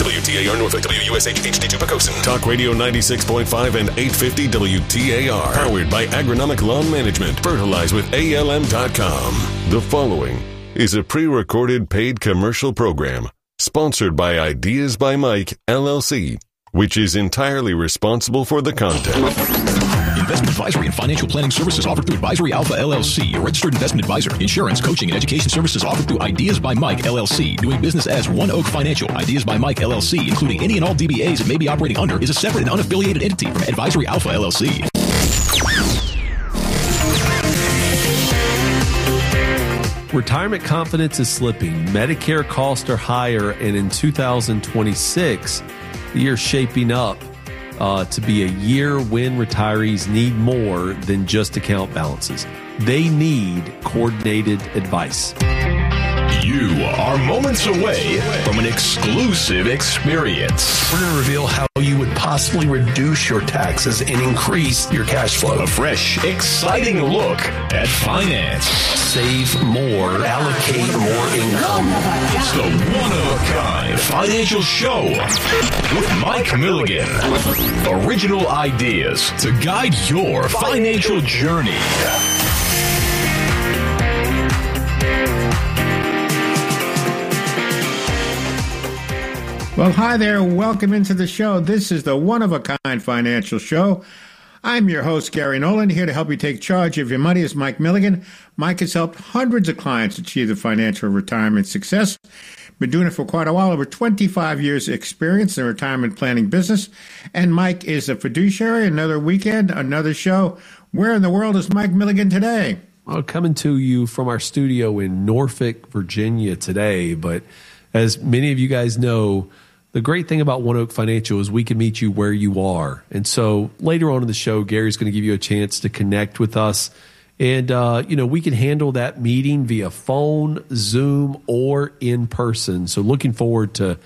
WTAR Norfolk, WUSH HD2 Pocosin. Talk Radio 96.5 and 850 WTAR. Powered by Agronomic Lawn Management. Fertilize with ALM.com. The following is a pre-recorded paid commercial program sponsored by Ideas by Mike, LLC, which is entirely responsible for the content. Investment advisory and financial planning services offered through Advisory Alpha LLC, a registered investment advisor. Insurance, coaching, and education services offered through Ideas by Mike LLC. Doing business as One Oak Financial. Ideas by Mike LLC, including any and all DBAs it may be operating under, is a separate and unaffiliated entity from Advisory Alpha LLC. Retirement confidence is slipping. Medicare costs are higher, and in 2026, the year's shaping up to be a year when retirees need more than just account balances. They need coordinated advice. You are moments away from an exclusive experience. We're going to reveal how you would possibly reduce your taxes and increase your cash flow. A fresh, exciting look at finance. Save more, allocate more income. It's the one-of-a-kind financial show with Mike Milligan. Original ideas to guide your financial journey. Well, hi there. Welcome into the show. This is the one-of-a-kind financial show. I'm your host, Gary Nolan, here to help you take charge of your money is Mike Milligan. Mike has helped hundreds of clients achieve the financial retirement success. Been doing it for quite a while, over 25 years experience in the retirement planning business. And Mike is a fiduciary. Another weekend, another show. Where in the world is Mike Milligan today? Well, coming to you from our studio in Norfolk, Virginia today. But as many of you guys know, the great thing about One Oak Financial is we can meet you where you are. And so later on in the show, Gary's going to give you a chance to connect with us. And, we can handle that meeting via phone, Zoom, or in person. So looking forward to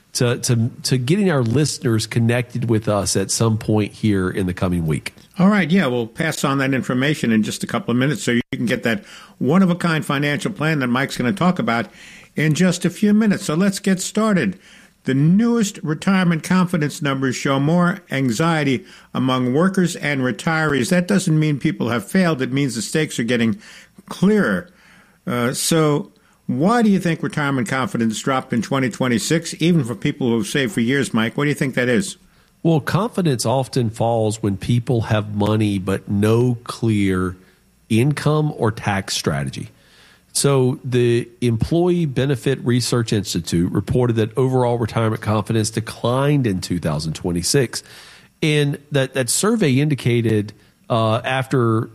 getting our listeners connected with us at some point here in the coming week. All right. Yeah, we'll pass on that information in just a couple of minutes so you can get that one-of-a-kind financial plan that Mike's going to talk about in just a few minutes. So let's get started. The newest retirement confidence numbers show more anxiety among workers and retirees. That doesn't mean people have failed. It means the stakes are getting clearer. So why do you think retirement confidence dropped in 2026, even for people who have saved for years, Mike? What do you think that is? Well, confidence often falls when people have money but no clear income or tax strategy. So the Employee Benefit Research Institute reported that overall retirement confidence declined in 2026. And that survey indicated after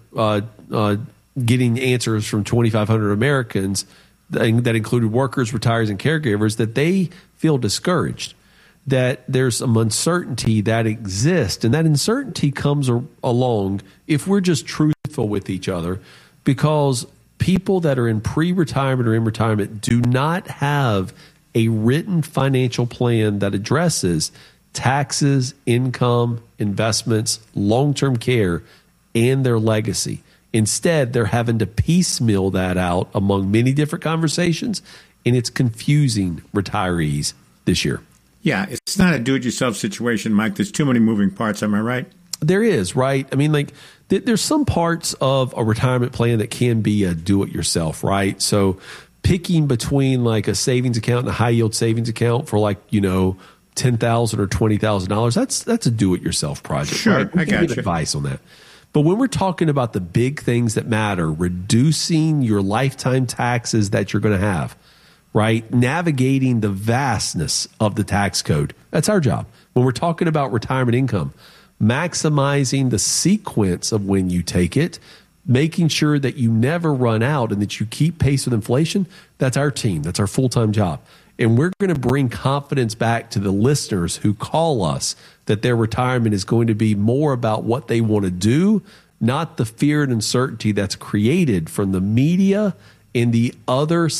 getting answers from 2,500 Americans that included workers, retirees, and caregivers, that they feel discouraged, that there's some uncertainty that exists. And that uncertainty comes along if we're just truthful with each other, because people that are in pre-retirement or in retirement do not have a written financial plan that addresses taxes, income, investments, long-term care, and their legacy. Instead, they're having to piecemeal that out among many different conversations, and it's confusing retirees this year. Yeah, it's not a do-it-yourself situation, Mike. There's too many moving parts. Am I right? There is, right? I mean, there's some parts of a retirement plan that can be a do-it-yourself, right? So picking between like a savings account and a high-yield savings account for $10,000 or $20,000, that's a do-it-yourself project. Sure, right? We I can got give you. advice on that. But when we're talking about the big things that matter, reducing your lifetime taxes that you're going to have, right? Navigating the vastness of the tax code, that's our job. When we're talking about retirement income, maximizing the sequence of when you take it, making sure that you never run out and that you keep pace with inflation, that's our team. That's our full-time job. And we're going to bring confidence back to the listeners who call us that their retirement is going to be more about what they want to do, not the fear and uncertainty that's created from the media and the other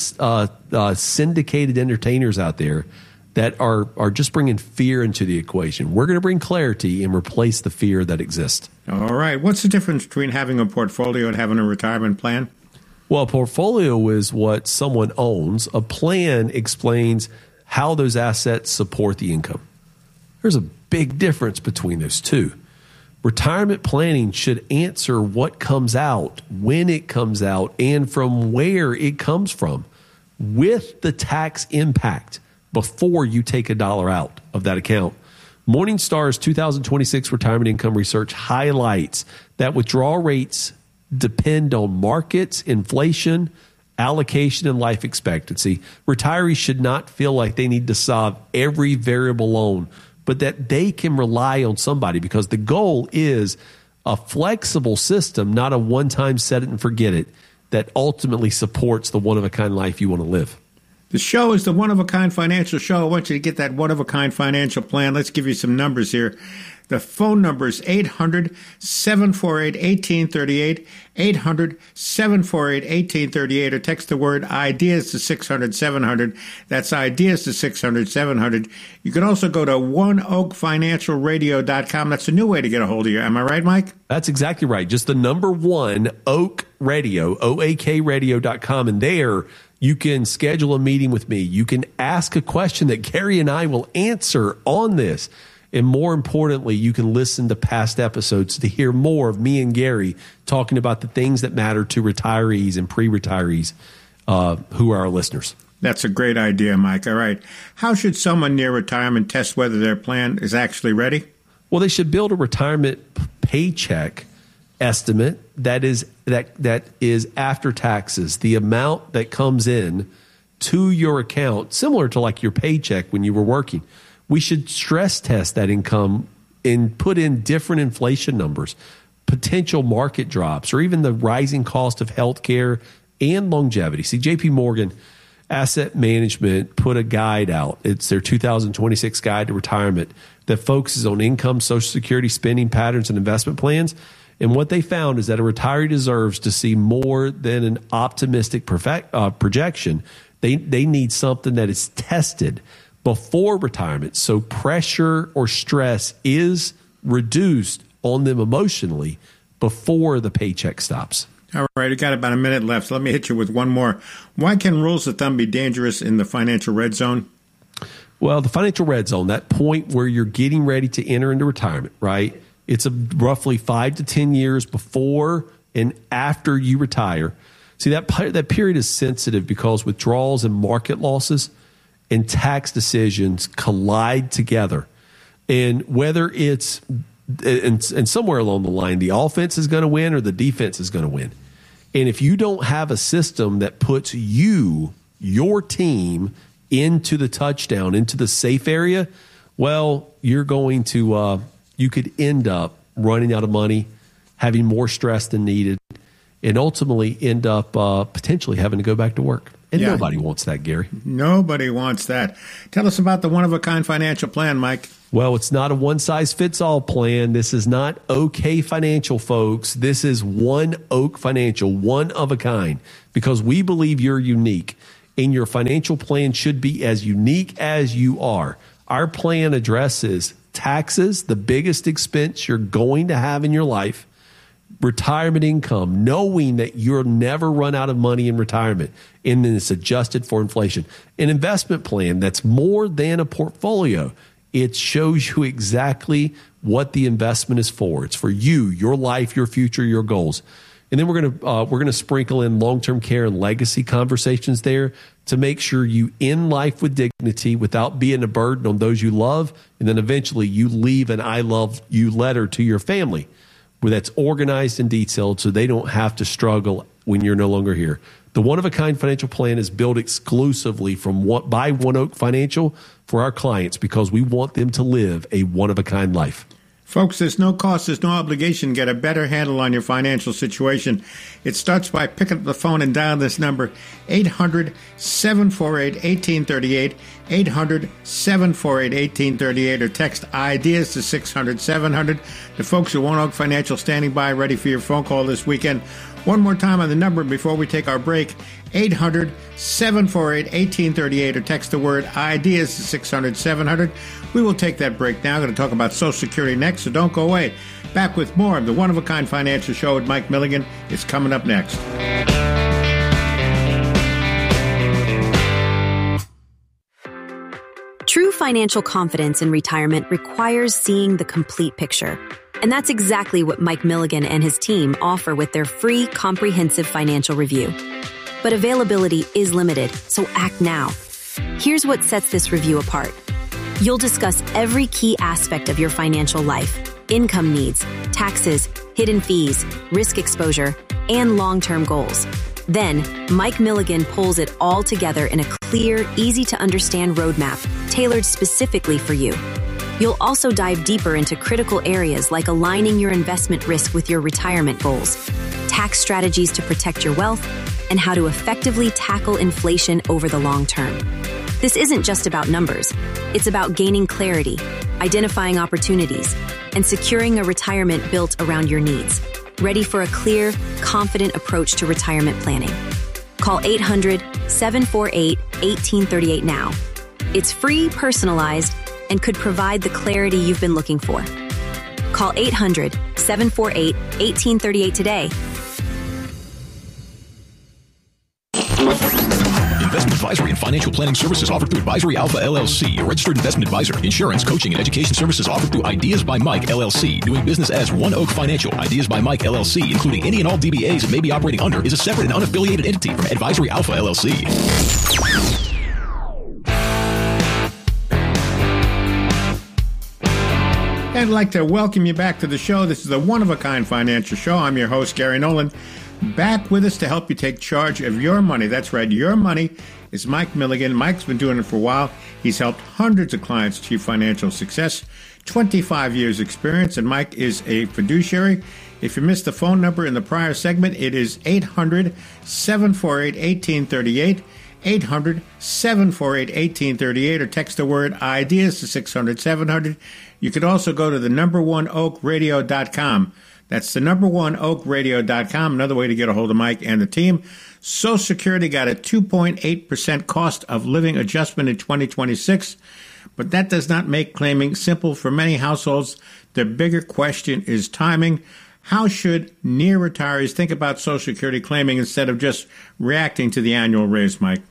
syndicated entertainers out there that are just bringing fear into the equation. We're going to bring clarity and replace the fear that exists. All right. What's the difference between having a portfolio and having a retirement plan? Well, a portfolio is what someone owns. A plan explains how those assets support the income. There's a big difference between those two. Retirement planning should answer what comes out, when it comes out, and from where it comes from, with the tax impact before you take a dollar out of that account. Morningstar's 2026 retirement income research highlights that withdrawal rates depend on markets, inflation, allocation, and life expectancy. Retirees should not feel like they need to solve every variable loan, but that they can rely on somebody, because the goal is a flexible system, not a one-time set it and forget it, that ultimately supports the one-of-a-kind life you want to live. The show is the One-of-a-Kind Financial Show. I want you to get that one-of-a-kind financial plan. Let's give you some numbers here. The phone number is 800-748-1838, 800-748-1838, or text the word IDEAS to 600-700. That's IDEAS to 600-700. You can also go to oneoakfinancialradio.com. That's a new way to get a hold of you. Am I right, Mike? That's exactly right. Just the number one, Oak Radio, OAKradio.com, and there you can schedule a meeting with me. You can ask a question that Gary and I will answer on this. And more importantly, you can listen to past episodes to hear more of me and Gary talking about the things that matter to retirees and pre-retirees who are our listeners. That's a great idea, Mike. All right. How should someone near retirement test whether their plan is actually ready? Well, they should build a retirement paycheck estimate that is after taxes, the amount that comes in to your account, similar to like your paycheck when you were working. We should stress test that income and put in different inflation numbers, potential market drops, or even the rising cost of healthcare and longevity. See, JP Morgan Asset Management put a guide out. It's their 2026 guide to retirement that focuses on income, Social Security, spending patterns, and investment plans. And what they found is that a retiree deserves to see more than an optimistic projection. They need something that is tested before retirement, so pressure or stress is reduced on them emotionally before the paycheck stops. All right, we got about a minute left. So let me hit you with one more. Why can rules of thumb be dangerous in the financial red zone? Well, the financial red zone, that point where you're getting ready to enter into retirement, right? It's roughly 5 to 10 years before and after you retire. See, that period is sensitive because withdrawals and market losses and tax decisions collide together. And whether it's, and somewhere along the line, the offense is going to win or the defense is going to win. And if you don't have a system that puts your team into the touchdown, into the safe area, well, you're going to, you could end up running out of money, having more stress than needed, and ultimately end up potentially having to go back to work. And nobody wants that, Gary. Nobody wants that. Tell us about the one-of-a-kind financial plan, Mike. Well, it's not a one-size-fits-all plan. This is not OK Financial, folks. This is One Oak Financial, one of a kind, because we believe you're unique, and your financial plan should be as unique as you are. Our plan addresses taxes, the biggest expense you're going to have in your life, retirement income, knowing that you'll never run out of money in retirement, and then it's adjusted for inflation. An investment plan that's more than a portfolio. It shows you exactly what the investment is for. It's for you, your life, your future, your goals. And then we're going to sprinkle in long-term care and legacy conversations there to make sure you end life with dignity without being a burden on those you love. And then eventually you leave an I love you letter to your family where that's organized and detailed so they don't have to struggle when you're no longer here. The one-of-a-kind financial plan is built exclusively by One Oak Financial for our clients because we want them to live a one-of-a-kind life. Folks, there's no cost, there's no obligation. Get a better handle on your financial situation. It starts by picking up the phone and dial this number, 800-748-1838, 800-748-1838, or text IDEAS to 600-700. The folks at One Oak Financial standing by, ready for your phone call this weekend. One more time on the number before we take our break, 800-748-1838, or text the word IDEAS to 600-700. We will take that break now. I'm going to talk about Social Security next, so don't go away. Back with more of the One-of-a-Kind Financial Show with Mike Milligan. It's coming up next. True financial confidence in retirement requires seeing the complete picture. And that's exactly what Mike Milligan and his team offer with their free comprehensive financial review. But availability is limited, so act now. Here's what sets this review apart. You'll discuss every key aspect of your financial life: income needs, taxes, hidden fees, risk exposure, and long-term goals. Then, Mike Milligan pulls it all together in a clear, easy-to-understand roadmap tailored specifically for you. You'll also dive deeper into critical areas like aligning your investment risk with your retirement goals, tax strategies to protect your wealth, and how to effectively tackle inflation over the long term. This isn't just about numbers. It's about gaining clarity, identifying opportunities, and securing a retirement built around your needs. Ready for a clear, confident approach to retirement planning? Call 800-748-1838 now. It's free, personalized, and could provide the clarity you've been looking for. Call 800-748-1838 today. Investment advisory and financial planning services offered through Advisory Alpha LLC, a registered investment advisor. Insurance, coaching, and education services offered through Ideas by Mike LLC. Doing business as One Oak Financial. Ideas by Mike LLC, including any and all DBAs it may be operating under, is a separate and unaffiliated entity from Advisory Alpha LLC. I'd like to welcome you back to the show. This is the one-of-a-kind financial show. I'm your host, Gary Nolan. Back with us to help you take charge of your money. That's right, your money is Mike Milligan. Mike's been doing it for a while. He's helped hundreds of clients achieve financial success, 25 years experience, and Mike is a fiduciary. If you missed the phone number in the prior segment, it is 800-748-1838, 800-748-1838, or text the word IDEAS to 600-700. You could also go to the number1oakradio.com. That's the number1oakradio.com. Another way to get a hold of Mike and the team. Social Security got a 2.8% cost of living adjustment in 2026, but that does not make claiming simple for many households. The bigger question is timing. How should near retirees think about Social Security claiming instead of just reacting to the annual raise, Mike?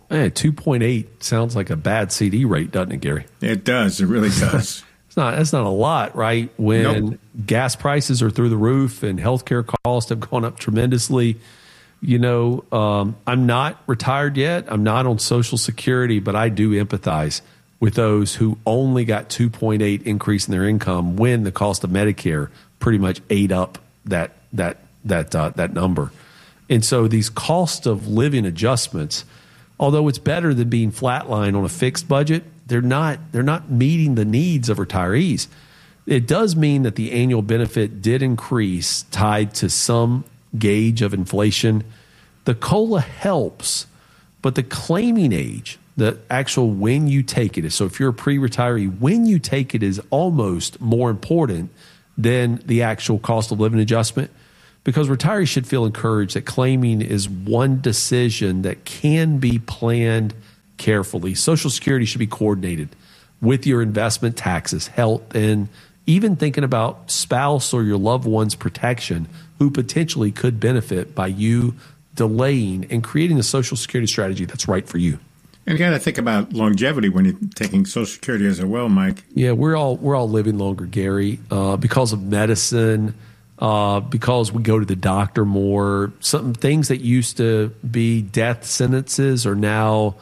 2.8 sounds like a bad CD rate, doesn't it, Gary? It does. It really does. That's not a lot, right? When gas prices are through the roof and healthcare costs have gone up tremendously. You know, I'm not retired yet. I'm not on Social Security, but I do empathize with those who only got 2.8 increase in their income when the cost of Medicare pretty much ate up that number. And so these cost of living adjustments, although it's better than being flatline on a fixed budget, they're not meeting the needs of retirees. It does mean that the annual benefit did increase tied to some gauge of inflation. The COLA helps, but the claiming age, the actual when you take it, so if you're a pre-retiree, when you take it is almost more important than the actual cost of living adjustment, because retirees should feel encouraged that claiming is one decision that can be planned carefully. Social Security should be coordinated with your investment, taxes, health, and even thinking about spouse or your loved one's protection who potentially could benefit by you delaying and creating a Social Security strategy that's right for you. And you got to think about longevity when you're taking Social Security as well, Mike. Yeah, we're all living longer, Gary, because of medicine, because we go to the doctor more. Some things that used to be death sentences are now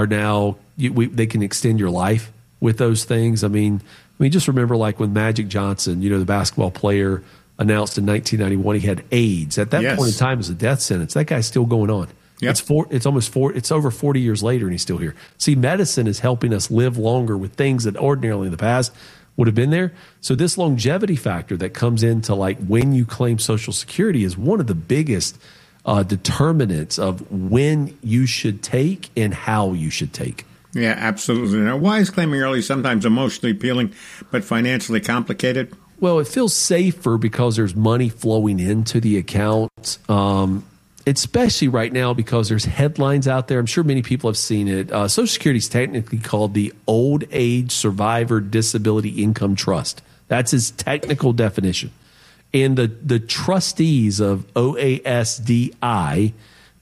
they can extend your life with those things. I mean, just remember like when Magic Johnson, the basketball player, announced in 1991 he had AIDS. At that point in time, it was a death sentence. That guy's still going on. Yep. It's over 40 years later, and he's still here. See, medicine is helping us live longer with things that ordinarily in the past would have been there. So this longevity factor that comes into like when you claim Social Security is one of the biggest determinants of when you should take and how you should take. Yeah, absolutely. Now, why is claiming early sometimes emotionally appealing but financially complicated? Well, it feels safer because there's money flowing into the account, especially right now because there's headlines out there. I'm sure many people have seen it. Social Security is technically called the Old Age Survivor Disability Income Trust. That's its technical definition. And the trustees of OASDI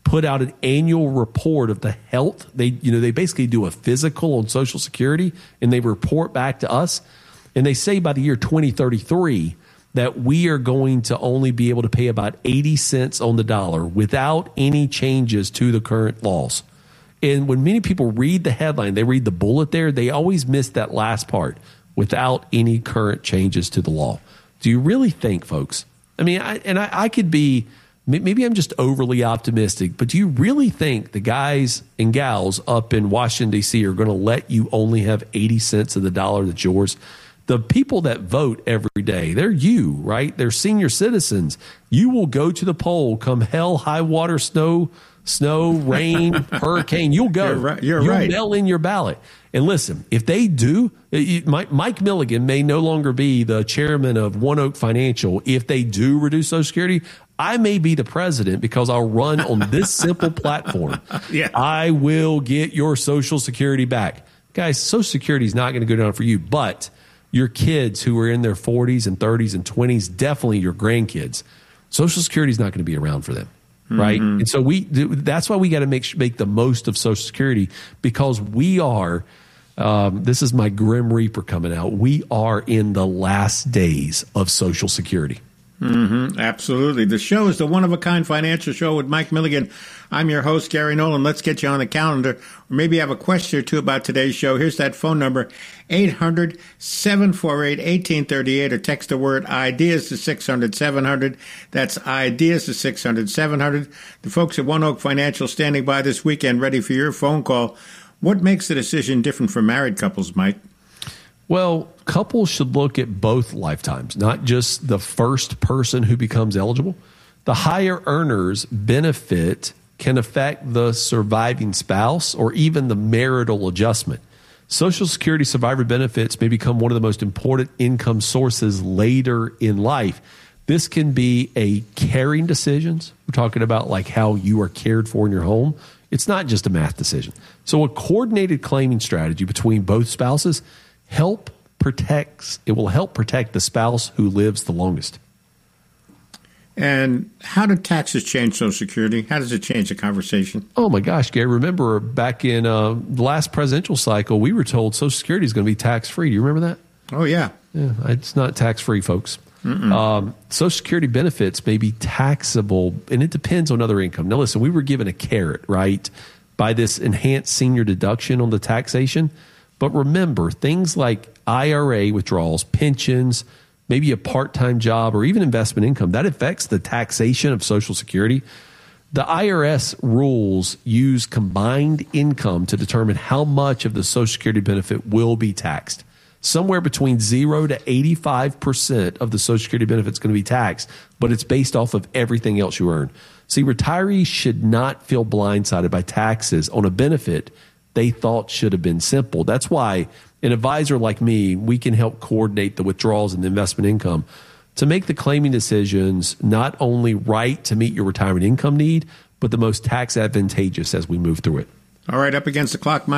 put out an annual report of the health. They basically do a physical on Social Security, and they report back to us. And they say by the year 2033 that we are going to only be able to pay about 80 cents on the dollar without any changes to the current laws. And when many people read the headline, they read the bullet there, they always miss that last part, without any current changes to the law. Do you really think, folks? I mean, I could be, maybe I'm just overly optimistic, but do you really think the guys and gals up in Washington, D.C. are going to let you only have 80 cents of the dollar that's yours? The people that vote every day, they're you, right? They're senior citizens. You will go to the poll come hell, high water, snow, rain, hurricane. You'll go. You'll right. Mail in your ballot. And listen, if they do, Mike Milligan may no longer be the chairman of One Oak Financial. If they do reduce Social Security, I may be the president because I'll run on this simple platform. Yeah. I will get your Social Security back. Guys, Social Security is not going to go down for you, but your kids who are in their 40s and 30s and 20s, definitely your grandkids, Social Security is not going to be around for them. Right. Mm-hmm. And so that's why we got to make the most of Social Security, because we are, this is my Grim Reaper coming out. We are in the last days of Social Security. Mm-hmm. Absolutely. The show is the one-of-a-kind financial show with Mike Milligan. I'm your host, Gary Nolan. Let's get you on the calendar. Or maybe you have a question or two about today's show. Here's that phone number, 800-748-1838, or text the word IDEAS to 600-700. That's IDEAS to 600-700. The folks at One Oak Financial standing by this weekend ready for your phone call. What makes the decision different for married couples, Mike? Well, couples should look at both lifetimes, not just the first person who becomes eligible. The higher earners benefit can affect the surviving spouse or even the marital adjustment. Social Security survivor benefits may become one of the most important income sources later in life. This can be a caring decisions. We're talking about like how you are cared for in your home. It's not just a math decision. So a coordinated claiming strategy between both spouses will help protect the spouse who lives the longest. And how do taxes change Social Security? How does it change the conversation? Oh, my gosh, Gary. Remember back in the last presidential cycle, we were told Social Security is going to be tax-free. Do you remember that? Oh, yeah. Yeah, it's not tax-free, folks. Social Security benefits may be taxable, and it depends on other income. Now, listen, we were given a carrot, right, by this enhanced senior deduction on the taxation. But remember, things like IRA withdrawals, pensions, maybe a part-time job, or even investment income, that affects the taxation of Social Security. The IRS rules use combined income to determine how much of the Social Security benefit will be taxed. Somewhere between 0 to 85% of the Social Security benefit is going to be taxed, but it's based off of everything else you earn. See, retirees should not feel blindsided by taxes on a benefit they thought should have been simple. That's why an advisor like me, we can help coordinate the withdrawals and the investment income to make the claiming decisions not only right to meet your retirement income need, but the most tax advantageous as we move through it. All right, up against the clock, Mike.